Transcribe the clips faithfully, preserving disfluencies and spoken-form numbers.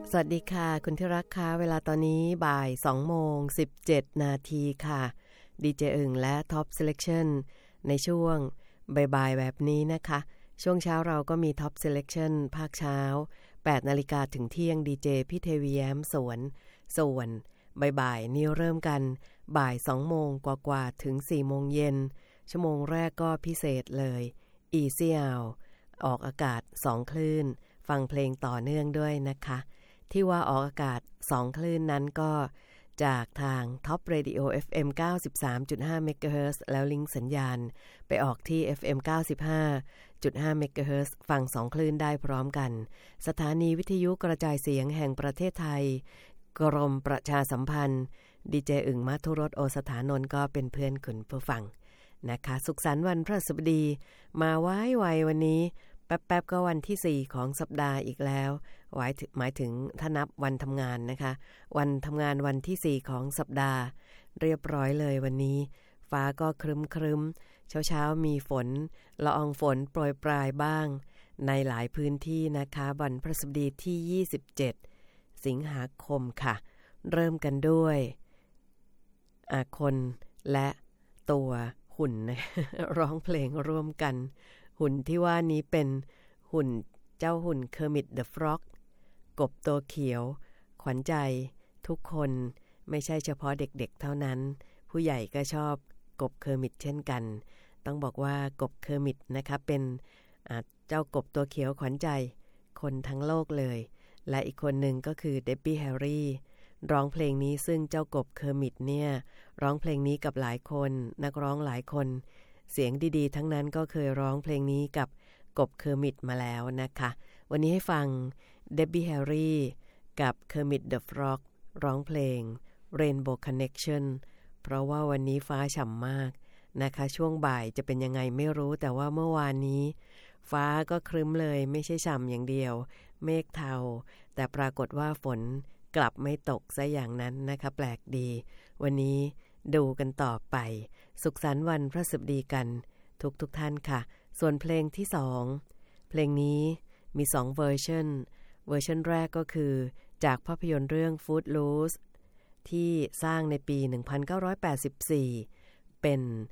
สวัสดีค่ะคุณที่รักค่ะเวลาตอนนี้บ่ายสองโมงสิบเจ็ดนาทีค่ะดีเจอึ่งและ Top Selection ในช่วงบ่ายๆแบบนี้นะคะช่วงเช้าเราก็มี Top Selection ภาคเช้าแปดนาฬิกาถึงเที่ยงดีเจพี่เทวีแย้มสวนส่วนบ่ายๆนี่เริ่มกันบ่ายสองโมงกว่าๆถึงสี่โมงเย็นชั่วโมงแรกก็พิเศษเลย Easy Out ออกอากาศสองคลื่นฟังเพลงต่อเนื่องด้วยนะคะที่ว่าออกอากาศสองคลื่นนั้นก็จากทาง Top Radio เอฟ เอ็ม เก้าสิบสามจุดห้า เมกะเฮิรตซ์แล้วลิงก์สัญญาณไปออกที่ เอฟ เอ็ม เก้าสิบห้าจุดห้า เมกะเฮิรตซ์ฟังสองคลื่นได้พร้อมกันสถานีวิทยุกระจายเสียงแห่งประเทศไทยกรมประชาสัมพันธ์ดีเจอึ่งมัทุรสโอสถานนท์ก็เป็นเพื่อนคุณผู้ฟังนะคะสุขสันต์วันพฤหัสบดีมาไว้ไววันนี้แป๊บๆก็วันที่สี่ของสัปดาห์อีกแล้วหมายถึงหมายถึงถ้านับวันทำงานนะคะวันทำงานวันที่สี่ของสัปดาห์เรียบร้อยเลยวันนี้ฟ้าก็ครึ้มๆเช้าๆมีฝนละอองฝนโปรยปลายบ้างในหลายพื้นที่นะคะวันพฤหัสบดีที่ยี่สิบเจ็ดสิงหาคมค่ะเริ่มกันด้วยอาคนและตัวหุ่นนะร้องเพลงร่วมกันหุ่นที่ว่านี้เป็นหุ่นเจ้าหุ่นเคอร์มิตเดอะฟร็อกกบตัวเขียวขวัญใจทุกคนไม่ใช่เฉพาะเด็กๆเท่านั้นผู้ใหญ่ก็ชอบกบเคอร์มิตเช่นกันต้องบอกว่ากบเคอร์มิตนะคะเป็นเจ้ากบตัวเขียวขวัญใจคนทั้งโลกเลยและอีกคนหนึ่งก็คือเดบบี้แฮร์รี่ร้องเพลงนี้ซึ่งเจ้ากบเคอร์มิตเนี่ยร้องเพลงนี้กับหลายคนนักร้องหลายคนเสียงดีๆทั้งนั้นก็เคยร้องเพลงนี้กับกบเคอร์มิตมาแล้วนะคะวันนี้ให้ฟังเดบบี้แฮร์รี่กับเคอร์มิตเดอะฟร็อกร้องเพลง Rainbow Connection เพราะว่าวันนี้ฟ้าฉ่ำมากนะคะช่วงบ่ายจะเป็นยังไงไม่รู้แต่ว่าเมื่อวานนี้ฟ้าก็ครึ้มเลยไม่ใช่ฉ่ำอย่างเดียวเมฆเทาแต่ปรากฏว่าฝนกลับไม่ตกซะอย่างนั้นนะคะแปลกดีวันนี้ดูกันต่อไปสุขสันต์วันพฤหัสบดีกันทุกทุกท่านค่ะส่วนเพลงที่สองเพลงนี้มีสองเวอร์ชันเวอร์ชันแรกก็คือจากภาพยนตร์เรื่อง Footloose ที่สร้างในปีหนึ่งพันเก้าร้อยแปดสิบสี่เป็น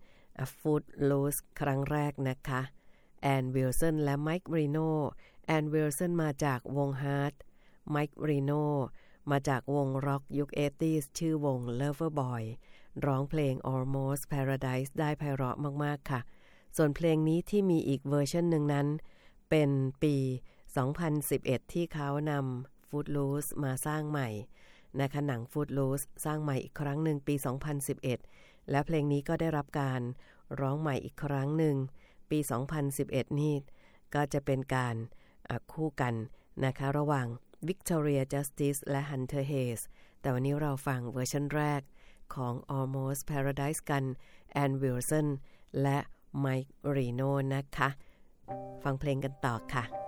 Footloose ครั้งแรกนะคะแอนวิลสันและไมค์รีโนแอนวิลสันมาจากวง Heart ไมค์รีโนมาจากวงร็อกยุค เอทิส ชื่อวง Loverboy ร้องเพลง Almost Paradise ได้ไพเราะมากๆค่ะส่วนเพลงนี้ที่มีอีกเวอร์ชันหนึ่งนั้นเป็นปีสองพันสิบเอ็ดที่เขานำ Footloose มาสร้างใหม่นะคะหนัง Footloose สร้างใหม่อีกครั้งหนึ่งปีสองพันสิบเอ็ดและเพลงนี้ก็ได้รับการร้องใหม่อีกครั้งหนึ่งปีสองพันสิบเอ็ดนี่ก็จะเป็นการคู่กันนะคะระหว่างVictoria Justice และ Hunter Hayes แต่วันนี้เราฟังเวอร์ชันแรกของ Almost Paradise กันแอนวิลสันและ Mike Reno นะคะฟังเพลงกันต่อค่ะ